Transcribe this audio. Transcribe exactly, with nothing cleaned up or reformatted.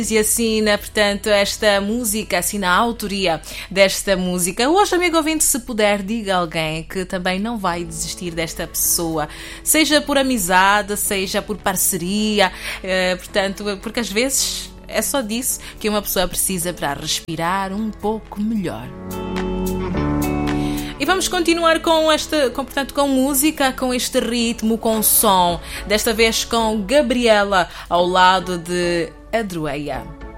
E assina, portanto, esta música, assina a autoria desta música. Hoje, amigo ouvinte, se puder, diga a alguém que também não vai desistir desta pessoa, seja por amizade, seja por parceria, eh, portanto, porque às vezes é só disso que uma pessoa precisa para respirar um pouco melhor. E vamos continuar com esta, com, portanto, com música, com este ritmo, com som, desta vez com Gabriela ao lado de Adroeia.